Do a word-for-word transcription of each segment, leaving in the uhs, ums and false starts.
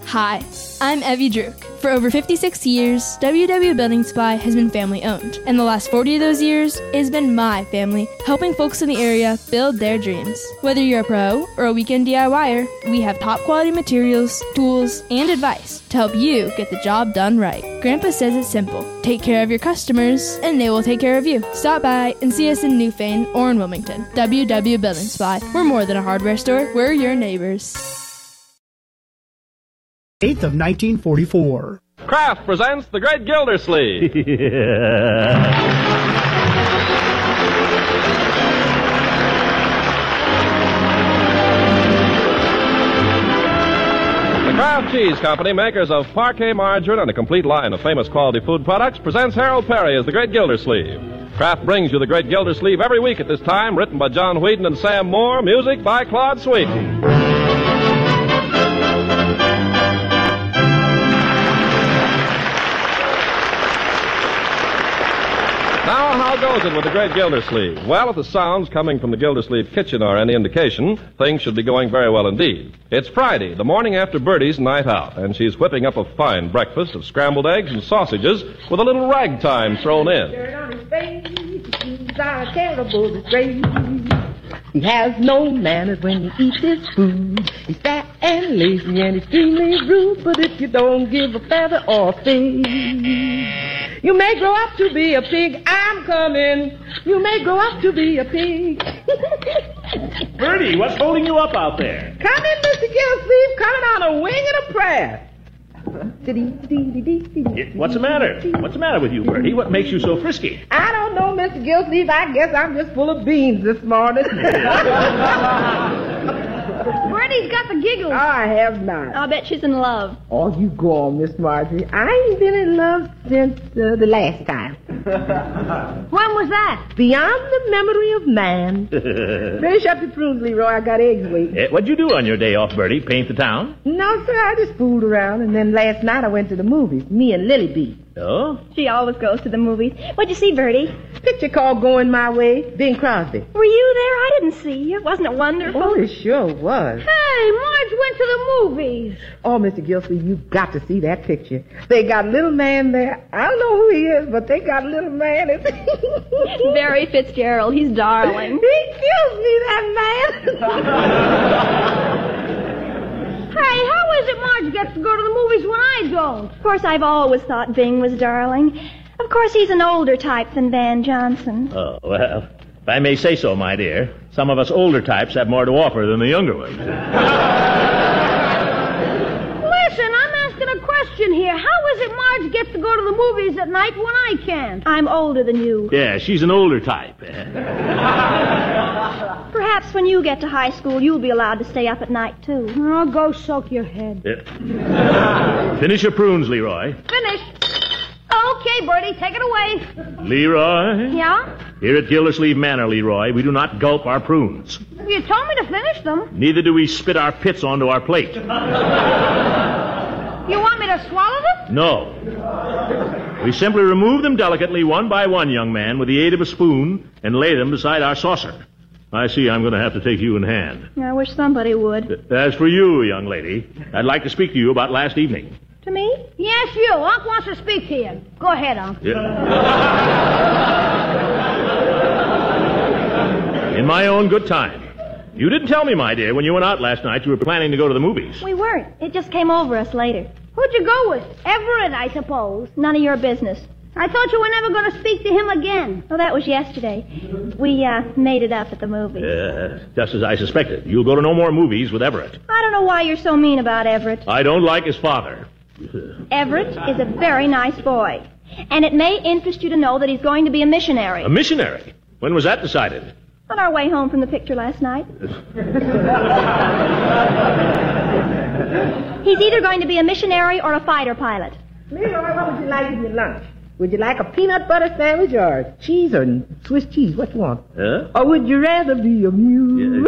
Hi, I'm Evie Druk. For over fifty-six years, W W Building Supply has been family-owned. And the last forty of those years, it has been my family helping folks in the area build their dreams. Whether you're a pro or a weekend DIYer, we have top-quality materials, tools, and advice to help you get the job done right. Grandpa says it's simple. Take care of your customers, and they will take care of you. Stop by and see us in Newfane or in Wilmington. W W Building Supply. We're more than a hardware store. We're your neighbors. eighth of nineteen forty-four. Kraft presents The Great Gildersleeve. The Kraft Cheese Company, makers of Parquet margarine and a complete line of famous quality food products, presents Harold Perry as The Great Gildersleeve. Kraft brings you The Great Gildersleeve every week at this time, written by John Whedon and Sam Moore, music by Claude Sweeten. Now, how goes it with the Great Gildersleeve? Well, if the sounds coming from the Gildersleeve kitchen are any indication, things should be going very well indeed. It's Friday, the morning after Bertie's night out, and she's whipping up a fine breakfast of scrambled eggs and sausages with a little ragtime thrown in. Dirt on his face, he's a terrible disgrace. He has no manners when he eats his food. He's fat and lazy and extremely rude, but if you don't give a feather or a fin, you may grow up to be a pig. I'm coming. You may grow up to be a pig. Bertie, what's holding you up out there? Come in, Mister Gildersleeve, coming on a wing and a prayer. It, what's the matter? What's the matter with you, Bertie? What makes you so frisky? I don't know, Mister Gildersleeve. I guess I'm just full of beans this morning. Bertie's got the giggles. I have not. I'll bet she's in love. Oh, you go on, Miss Marjorie. I ain't been in love since uh, the last time. When was that? Beyond the memory of man. Finish up your prunes, Leroy. I got eggs waiting. Uh, what'd you do on your day off, Bertie? Paint the town? No, sir. I just fooled around, and then last night I went to the movies. Me and Lily B. Oh? She always goes to the movies. What'd you see, Bertie? Picture called Going My Way, Bing Crosby. Were you there? I didn't see you. Wasn't it wonderful? Oh, it sure was. Hey, Marge went to the movies. Oh, Mister Gildersleeve, you've got to see that picture. They got little man there. I don't know who he is, but they got little man. Barry Fitzgerald. He's darling. He kills me, that man. Hey, how is it Marge gets to go to the movies when I don't? Of course, I've always thought Bing was darling. Of course, he's an older type than Van Johnson. Oh, well, if I may say so, my dear, some of us older types have more to offer than the younger ones. Listen, I'm asking a question here. How is it Marge gets to go to the movies at night when I can't? I'm older than you. Yeah, she's an older type. Perhaps when you get to high school, you'll be allowed to stay up at night, too. Oh, go soak your head. Yeah. Finish your prunes, Leroy. Finished. Okay, Bertie, take it away. Leroy? Yeah? Here at Gildersleeve Manor, Leroy, we do not gulp our prunes. You told me to finish them. Neither do we spit our pits onto our plate. You want me to swallow them? No. We simply remove them delicately, one by one, young man, with the aid of a spoon, and lay them beside our saucer. I see I'm going to have to take you in hand. I wish somebody would. As for you, young lady, I'd like to speak to you about last evening. To me? Yes, you. Unc wants to speak to you. Go ahead, Unc. Yeah. In my own good time. You didn't tell me, my dear, when you went out last night you were planning to go to the movies. We weren't. It just came over us later. Who'd you go with? Everett, I suppose. None of your business. I thought you were never going to speak to him again. Oh, that was yesterday. We, uh, made it up at the movies. Uh, just as I suspected. You'll go to no more movies with Everett. I don't know why you're so mean about Everett. I don't like his father. Everett is a very nice boy. And it may interest you to know that he's going to be a missionary. A missionary? When was that decided? On our way home from the picture last night. He's either going to be a missionary or a fighter pilot. Leroy, what would you like in your lunch? Would you like a peanut butter sandwich or cheese or Swiss cheese? What you want? Huh? Or would you rather be a mule?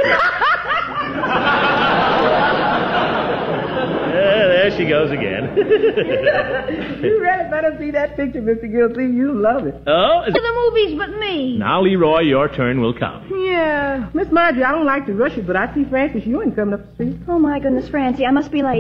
Yeah, there she goes again. You really better see that picture, Mister Gildersleeve. You'll love it. Oh? To the movies but me. Now, Leroy, your turn will come. Yeah. Miss Marjorie, I don't like to rush you, but I see Francis Ewing coming up the street. Oh, my goodness, Francie, I must be late.